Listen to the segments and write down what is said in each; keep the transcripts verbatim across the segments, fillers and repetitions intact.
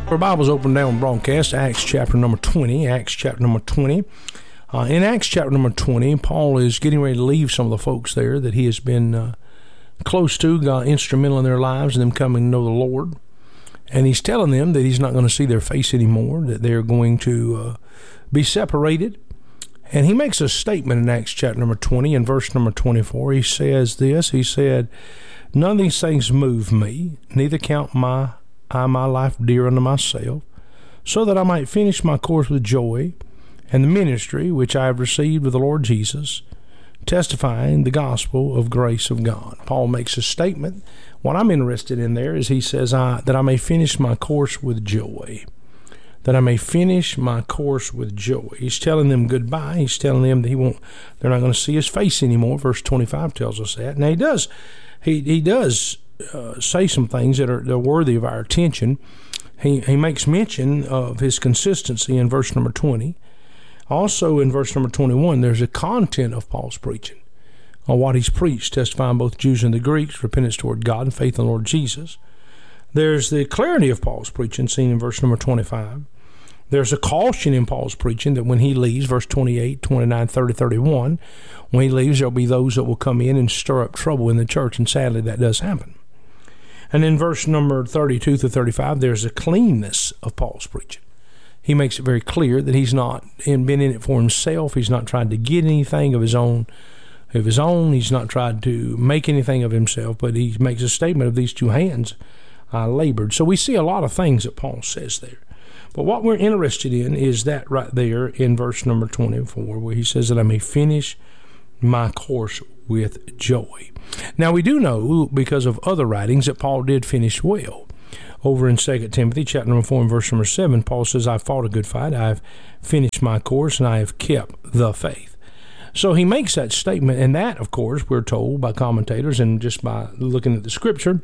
Our Bible's open down broadcast, Acts chapter number twenty, Acts chapter number twenty. Uh, in Acts chapter number twenty, Paul is getting ready to leave some of the folks there that he has been uh, close to, got instrumental in their lives and them coming to know the Lord. And he's telling them that he's not going to see their face anymore, that they're going to uh, be separated. And he makes a statement in Acts chapter number twenty, in verse number twenty-four. He says this, he said, "None of these things move me, neither count my I my life dear unto myself, so that I might finish my course with joy, and the ministry which I have received of the Lord Jesus, testifying the gospel of grace of God." Paul makes a statement. What I'm interested in there is he says, I, that I may finish my course with joy. That I may finish my course with joy. He's telling them goodbye. He's telling them that he won't, they're not going to see his face anymore. Verse twenty-five tells us that. Now he does, he he does uh, say some things that are, that are worthy of our attention. He he makes mention of his consistency in verse number twenty. Also in verse number twenty-one, there's a content of Paul's preaching, on what he's preached, testifying both Jews and the Greeks, repentance toward God and faith in the Lord Jesus. There's the clarity of Paul's preaching, seen in verse number twenty-five. There's a caution in Paul's preaching that when he leaves, verse twenty-eight, twenty-nine, thirty, thirty-one, when he leaves, there'll be those that will come in and stir up trouble in the church, and sadly that does happen. And in verse number thirty-two through thirty-five, there's a cleanness of Paul's preaching. He makes it very clear that he's not been in it for himself. He's not tried to get anything of his own. Of his own. He's not tried to make anything of himself, but he makes a statement of these two hands I labored. So we see a lot of things that Paul says there. But what we're interested in is that right there in verse number twenty-four, where he says that I may finish my course with joy. Now we do know, because of other writings, that Paul did finish well. Over in Second Timothy chapter number four and verse number seven, Paul says, "I've fought a good fight, I've finished my course, and I have kept the faith." So he makes that statement, and that, of course, we're told by commentators and just by looking at the scripture,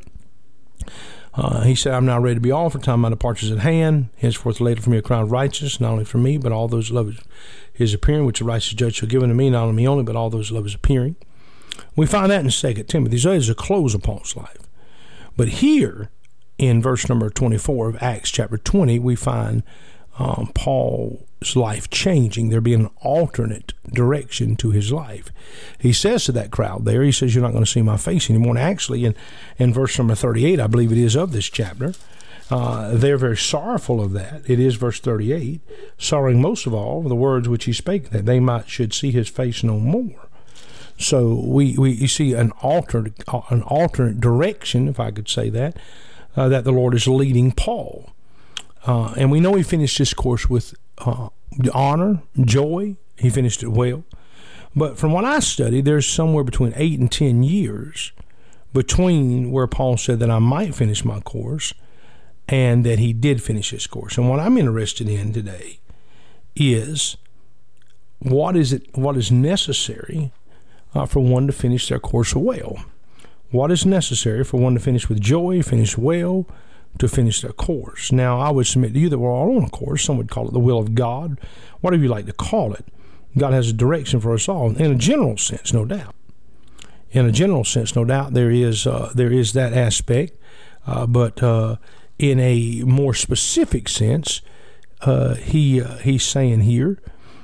uh, he said, "I'm now ready to be offered, time my departure is at hand, henceforth later for me a crown of righteousness, not only for me, but all those who love his appearing, which the righteous judge shall give unto me, not only me only, but all those who love his appearing." We find that in Second Timothy. So that is the close of Paul's life. But here, in verse number twenty-four of Acts chapter twenty, we find um, Paul's life changing. There being an alternate direction to his life. He says to that crowd there, he says, "You're not going to see my face anymore." And actually, in, in verse number thirty-eight, I believe it is, of this chapter, uh, they're very sorrowful of that. It is verse thirty-eight, sorrowing most of all the words which he spake, that they might should see his face no more. So we, we you see an alternate, an alternate direction, if I could say that, uh, that the Lord is leading Paul. Uh, and we know he finished his course with uh, honor, joy. He finished it well. But from what I studied, there's somewhere between eight and ten years between where Paul said that I might finish my course and that he did finish his course. And what I'm interested in today is what is it? What is necessary uh, for one to finish their course well? What is necessary for one to finish with joy, finish well, to finish their course? Now, I would submit to you that we're all on a course. Some would call it the will of God, whatever you like to call it. God has a direction for us all, in a general sense, no doubt. In a general sense, no doubt, there is uh, there is that aspect. Uh, but uh, in a more specific sense, uh, he uh, he's saying here,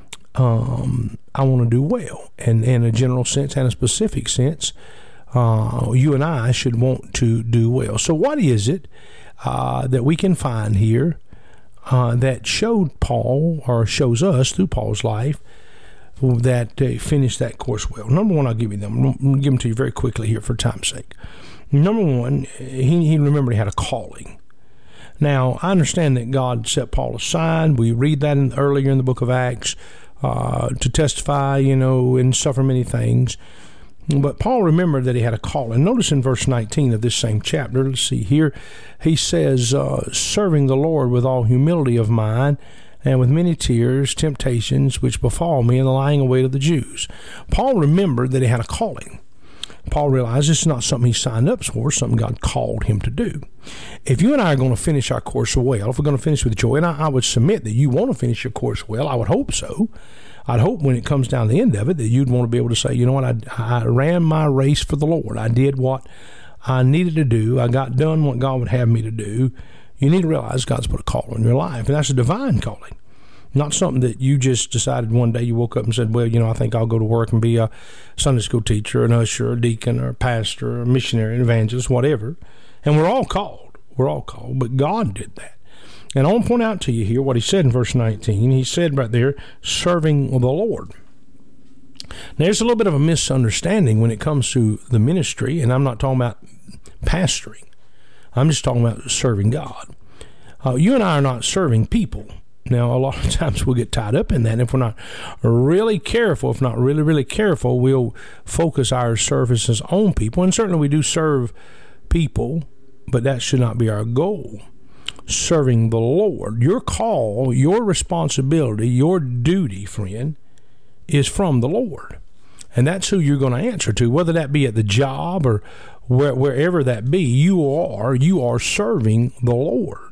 um, I want to do well. And in a general sense and a specific sense, uh, you and I should want to do well. So what is it Uh, that we can find here uh, that showed Paul, or shows us through Paul's life, that uh, finished that course well? Number one, I'll give you them. I'll give them to you very quickly here for time's sake. Number one, he, he remembered he had a calling. Now, I understand that God set Paul aside. We read that in, earlier in the book of Acts, uh, to testify, you know, and suffer many things. But Paul remembered that he had a call. And notice in verse nineteen of this same chapter, let's see here, he says, uh, "Serving the Lord with all humility of mind, and with many tears, temptations, which befall me in the lying await of the Jews." Paul remembered that he had a calling. Paul realized this is not something he signed up for, something God called him to do. If you and I are going to finish our course well, if we're going to finish with joy, and I, I would submit that you want to finish your course well, I would hope so. I'd hope when it comes down to the end of it that you'd want to be able to say, you know what, I, I ran my race for the Lord. I did what I needed to do. I got done what God would have me to do. you need to realize God's put a call on your life, and that's a divine calling. Not something that you just decided one day you woke up and said, well, you know, I think I'll go to work and be a Sunday school teacher, an usher, a deacon, or a pastor, or a missionary, an evangelist, whatever. And we're all called. We're all called. But God did that. And I want to point out to you here what he said in verse nineteen. He said right there, serving the Lord. Now, there's a little bit of a misunderstanding when it comes to the ministry, and I'm not talking about pastoring. I'm just talking about serving God. Uh, you and I are not serving people. Now, a lot of times we'll get tied up in that. And if we're not really careful, if not really, really careful, we'll focus our services on people. And certainly we do serve people, but that should not be our goal. Serving the Lord. Your call, your responsibility, your duty, friend, is from the Lord. And that's who you're going to answer to, whether that be at the job or where, wherever that be. You are, you are serving the Lord.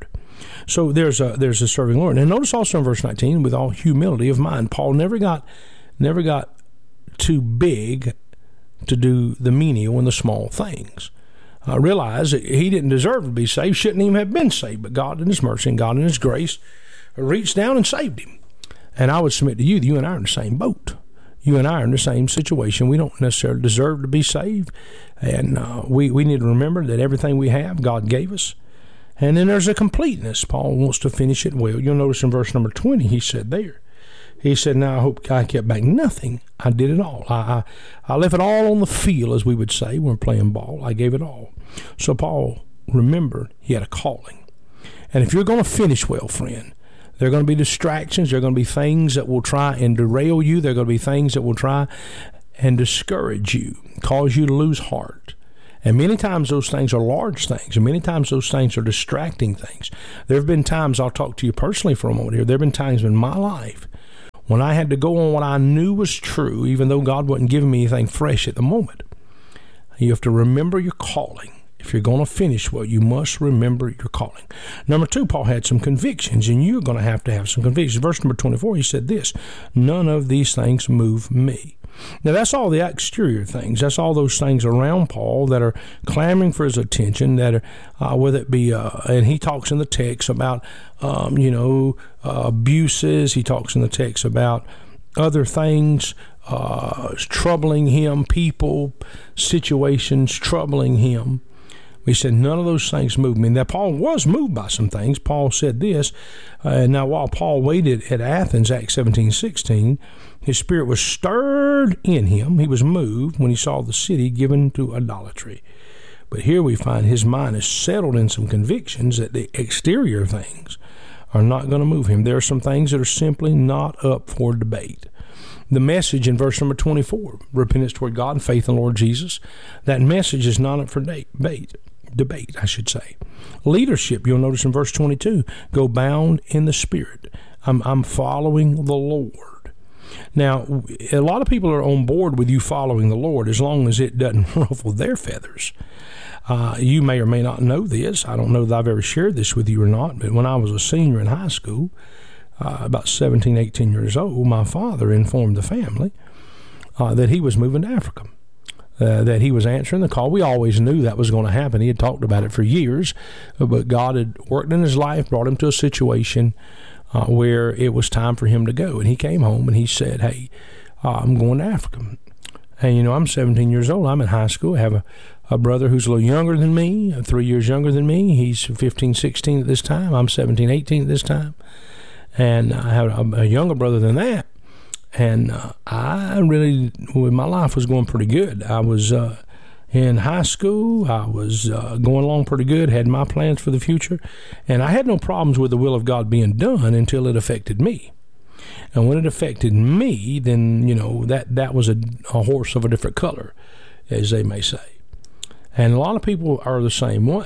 So there's a there's a serving Lord. And notice also in verse nineteen, with all humility of mind, Paul never got never got too big to do the menial and the small things. Uh, realize that he didn't deserve to be saved, shouldn't even have been saved, but God in his mercy and God in his grace reached down and saved him. And I would submit to you that you and I are in the same boat. You and I are in the same situation. We don't necessarily deserve to be saved. And uh, we, we need to remember that everything we have, God gave us. And then there's a completeness. Paul wants to finish it well. You'll notice in verse number twenty, he said there, he said, now I hope I kept back nothing. I did it all. I, I, I left it all on the field, as we would say when we're playing ball. I gave it all. So Paul remembered he had a calling. And if you're going to finish well, friend, there are going to be distractions. There are going to be things that will try and derail you. There are going to be things that will try and discourage you, cause you to lose heart. And many times those things are large things, and many times those things are distracting things. There have been times, I'll talk to you personally for a moment here, there have been times in my life when I had to go on what I knew was true, even though God wasn't giving me anything fresh at the moment. You have to remember your calling. If you're going to finish well, you must remember your calling. Number two, Paul had some convictions, and you're going to have to have some convictions. Verse number twenty-four, he said this, none of these things move me. Now, that's all the exterior things. That's all those things around Paul that are clamoring for his attention, that are, uh, whether it be, uh, and he talks in the text about, um, you know, uh, abuses. He talks in the text about other things uh, troubling him, people, situations troubling him. He said, none of those things moved me. Now, Paul was moved by some things. Paul said this. Uh, now, while Paul waited at Athens, Acts seventeen sixteen, his spirit was stirred in him. He was moved when he saw the city given to idolatry. But here we find his mind is settled in some convictions that the exterior things are not going to move him. There are some things that are simply not up for debate. The message in verse number twenty-four, repentance toward God and faith in the Lord Jesus, that message is not up for debate. Debate, I should say. Leadership, you'll notice in verse twenty-two, go bound in the Spirit. I'm, I'm following the Lord. Now, a lot of people are on board with you following the Lord as long as it doesn't ruffle their feathers. Uh, you may or may not know this. I don't know that I've ever shared this with you or not, but when I was a senior in high school, uh, about seventeen, eighteen years old, my father informed the family uh, that he was moving to Africa. Uh, that he was answering the call. We always knew that was going to happen. He had talked about it for years, but God had worked in his life, brought him to a situation uh, where it was time for him to go. And he came home and he said, hey, uh, I'm going to Africa. And, you know, I'm seventeen years old. I'm in high school. I have a, a brother who's a little younger than me, three years younger than me. He's fifteen, sixteen at this time. I'm seventeen, eighteen at this time. And I have a, a younger brother than that. And uh, I really, well, my life was going pretty good. I was uh, in high school. I was uh, going along pretty good, had my plans for the future. And I had no problems with the will of God being done until it affected me. And when it affected me, then, you know, that, that was a, a horse of a different color, as they may say. And a lot of people are the same way.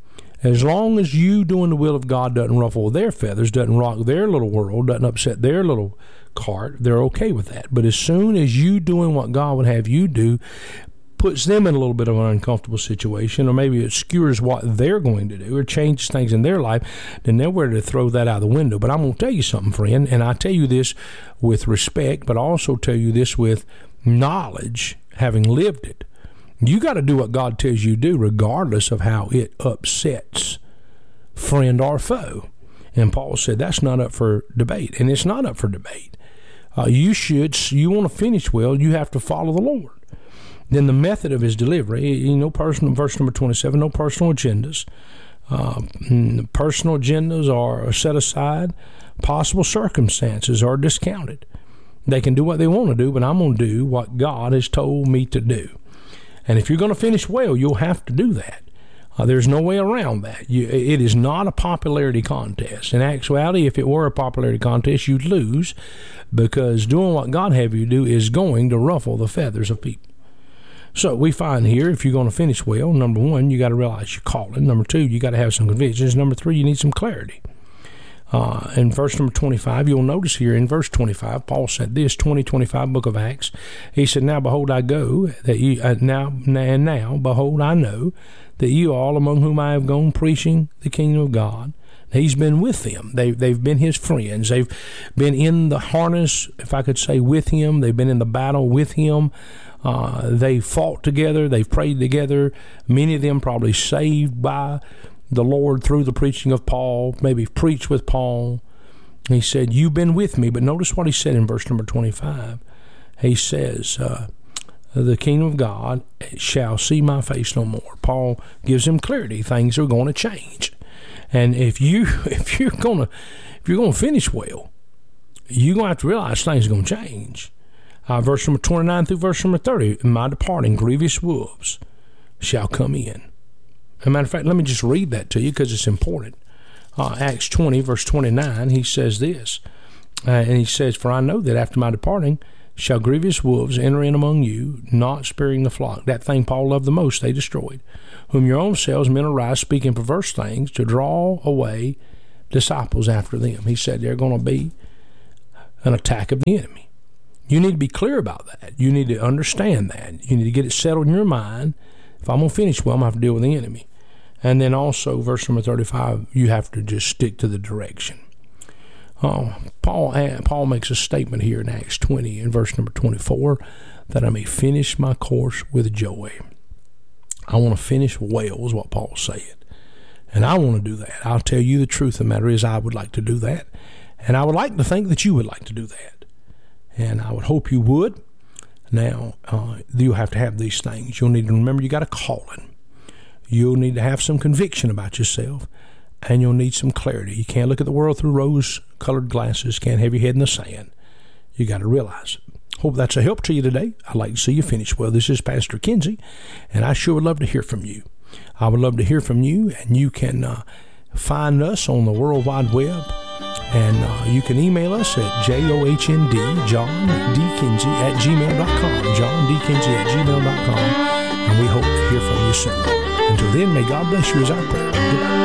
As long as you doing the will of God doesn't ruffle their feathers, doesn't rock their little world, doesn't upset their little cart, they're okay with that. But as soon as you doing what God would have you do puts them in a little bit of an uncomfortable situation, or maybe it skewers what they're going to do or changes things in their life, then they're ready to throw that out the window. But I'm going to tell you something, friend, and I tell you this with respect, but I also tell you this with knowledge, having lived it. You got to do what God tells you to do regardless of how it upsets friend or foe. And Paul said that's not up for debate, and it's not up for debate. Uh, you should, you want to finish well, you have to follow the Lord. Then the method of his delivery, you know, personal, verse number twenty-seven, no personal agendas. Uh, personal agendas are set aside. Possible circumstances are discounted. They can do what they want to do, but I'm going to do what God has told me to do. And if you're going to finish well, you'll have to do that. Uh, there's no way around that. You, it is not a popularity contest. In actuality, if it were a popularity contest, you'd lose, because doing what God have you do is going to ruffle the feathers of people. So we find here, if you're going to finish well, number one, you got to realize your calling. Number two, you got to have some convictions. Number three, you need some clarity. Uh, in verse number twenty-five, you'll notice here in verse twenty-five, Paul said this, twenty twenty-five, book of Acts. He said, now behold, I go, that you, uh, now, and now, behold, I know that you all among whom I have gone preaching the kingdom of God. He's been with them. They, they've been his friends. They've been in the harness, if I could say, with him. They've been in the battle with him. Uh, they fought together. They've prayed together. Many of them probably saved by the Lord through the preaching of Paul, maybe preached with Paul. He said, you've been with me. But notice what he said in verse number twenty-five. He says, uh, the kingdom of God shall see my face no more. Paul gives him clarity. Things are going to change. And if you if you're gonna if you're gonna finish well, you're gonna have to realize things are gonna change. Uh, verse number twenty-nine through verse number thirty, in my departing, grievous wolves shall come in. As a matter of fact, let me just read that to you because it's important. Uh, Acts twenty, verse twenty-nine, he says this, uh, and he says, for I know that after my departing shall grievous wolves enter in among you, not sparing the flock. That thing Paul loved the most they destroyed, whom your own selves men arise, speaking perverse things, to draw away disciples after them. He said they're going to be an attack of the enemy. You need to be clear about that. You need to understand that. You need to get it settled in your mind. If I'm going to finish well, I'm going to have to deal with the enemy. And then also, verse number thirty-five, you have to just stick to the direction. Oh, Paul Paul makes a statement here in Acts twenty, in verse number twenty-four, that I may finish my course with joy. I want to finish well, is what Paul said. And I want to do that. I'll tell you the truth of the matter is I would like to do that. And I would like to think that you would like to do that. And I would hope you would. Now, uh, you'll have to have these things. You'll need to remember you got a calling. You'll need to have some conviction about yourself. And you'll need some clarity. You can't look at the world through rose-colored glasses. Can't have your head in the sand. You got to realize it. Hope that's a help to you today. I'd like to see you finish well. This is Pastor Kinsey, and I sure would love to hear from you. I would love to hear from you, and you can uh, find us on the World Wide Web, and uh, you can email us at J O H N D, John D. Kinsey at gmail dot com, John D. Kinsey at gmail dot com, and we hope to hear from you soon. Until then, may God bless you is our prayer. Goodbye.